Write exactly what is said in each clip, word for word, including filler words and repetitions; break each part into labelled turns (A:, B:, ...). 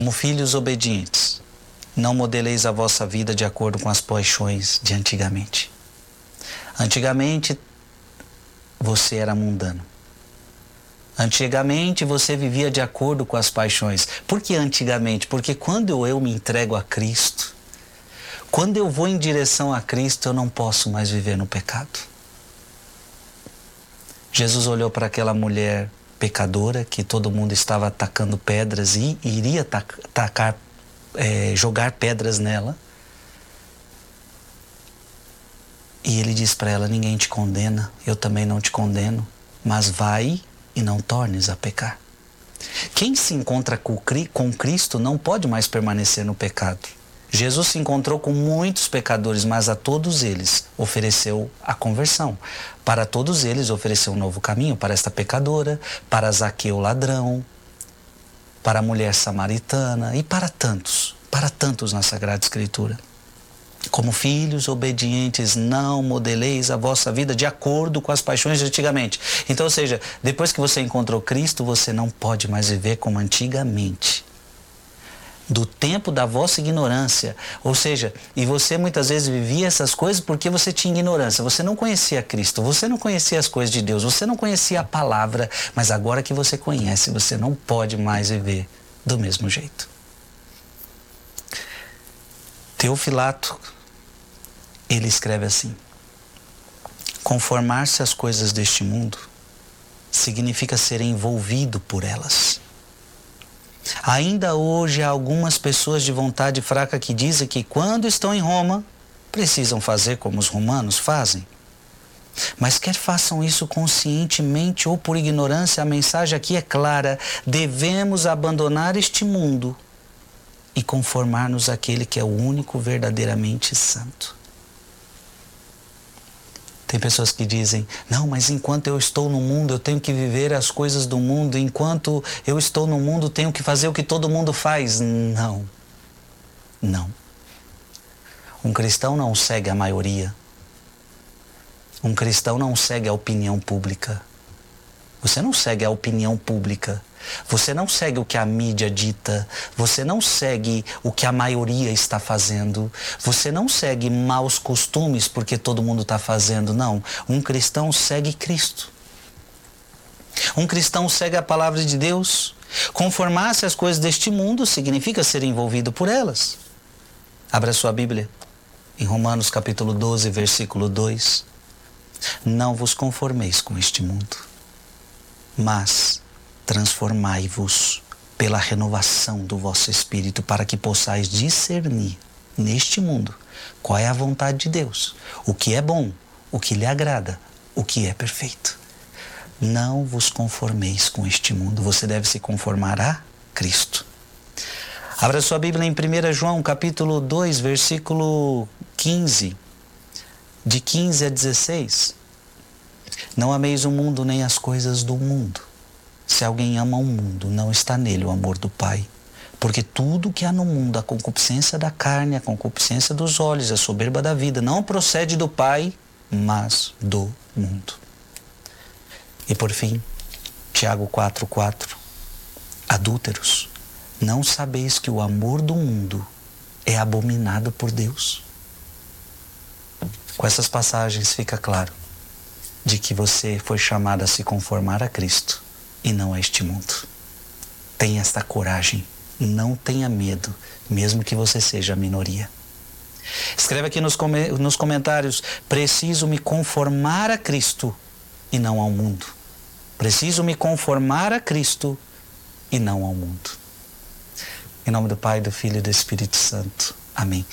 A: Como filhos obedientes, não modeleis a vossa vida de acordo com as paixões de antigamente. Antigamente, você era mundano. Antigamente, você vivia de acordo com as paixões. Por que antigamente? Porque quando eu me entrego a Cristo, quando eu vou em direção a Cristo, eu não posso mais viver no pecado. Jesus olhou para aquela mulher pecadora, que todo mundo estava atacando pedras e iria tacar, é, jogar pedras nela. E ele diz para ela: ninguém te condena, eu também não te condeno, mas vai e não tornes a pecar. Quem se encontra com Cristo não pode mais permanecer no pecado. Jesus se encontrou com muitos pecadores, mas a todos eles ofereceu a conversão. Para todos eles ofereceu um novo caminho, para esta pecadora, para Zaqueu ladrão, para a mulher samaritana e para tantos, para tantos na Sagrada Escritura. Como filhos obedientes, não modeleis a vossa vida de acordo com as paixões de antigamente. Então, ou seja, depois que você encontrou Cristo, você não pode mais viver como antigamente. Do tempo da vossa ignorância, ou seja, e você muitas vezes vivia essas coisas porque você tinha ignorância, você não conhecia Cristo, você não conhecia as coisas de Deus, você não conhecia a palavra, mas agora que você conhece, você não pode mais viver do mesmo jeito. Teofilato, ele escreve assim: conformar-se às coisas deste mundo significa ser envolvido por elas. Ainda hoje há algumas pessoas de vontade fraca que dizem que quando estão em Roma, precisam fazer como os romanos fazem. Mas quer façam isso conscientemente ou por ignorância, a mensagem aqui é clara: devemos abandonar este mundo e conformar-nos àquele que é o único verdadeiramente santo. Tem pessoas que dizem: não, mas enquanto eu estou no mundo, eu tenho que viver as coisas do mundo. Enquanto eu estou no mundo, tenho que fazer o que todo mundo faz. Não. Não. Um cristão não segue a maioria. Um cristão não segue a opinião pública. Você não segue a opinião pública. Você não segue o que a mídia dita, você não segue o que a maioria está fazendo, você não segue maus costumes porque todo mundo está fazendo, não. Um cristão segue Cristo. Um cristão segue a palavra de Deus. Conformar-se às coisas deste mundo significa ser envolvido por elas. Abra sua Bíblia em Romanos capítulo doze, versículo dois. Não vos conformeis com este mundo, mas transformai-vos pela renovação do vosso espírito, para que possais discernir neste mundo qual é a vontade de Deus, o que é bom, o que lhe agrada, o que é perfeito. Não vos conformeis com este mundo, você deve se conformar a Cristo. Abra sua Bíblia em primeiro João capítulo dois, versículo quinze, de quinze a dezesseis. Não ameis o mundo nem as coisas do mundo. Se alguém ama o mundo, não está nele o amor do Pai. Porque tudo que há no mundo, a concupiscência da carne, a concupiscência dos olhos, a soberba da vida, não procede do Pai, mas do mundo. E por fim, Tiago quatro, quatro. Adúlteros, não sabeis que o amor do mundo é abominado por Deus? Com essas passagens fica claro de que você foi chamado a se conformar a Cristo e não a este mundo. Tenha esta coragem, não tenha medo, mesmo que você seja a minoria. Escreve aqui nos, com nos comentários: preciso me conformar a Cristo e não ao mundo. Preciso me conformar a Cristo e não ao mundo. Em nome do Pai, do Filho e do Espírito Santo. Amém.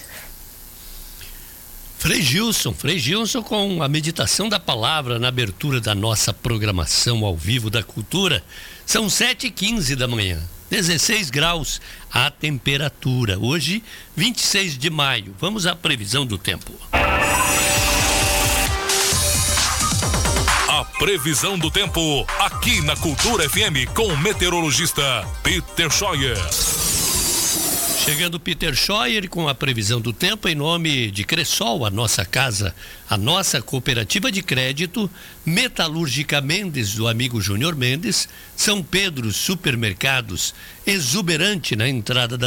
B: Frei Gilson, Frei Gilson com a meditação da palavra na abertura da nossa programação ao vivo da cultura. São sete e quinze da manhã, dezesseis graus a temperatura. Hoje, vinte e seis de maio. Vamos à previsão do tempo.
C: A previsão do tempo aqui na Cultura F M com o meteorologista Peter Scheuer.
B: Chegando Peter Scheuer com a previsão do tempo em nome de Cressol, a nossa casa, a nossa cooperativa de crédito, Metalúrgica Mendes, do amigo Júnior Mendes, São Pedro Supermercados, exuberante na entrada da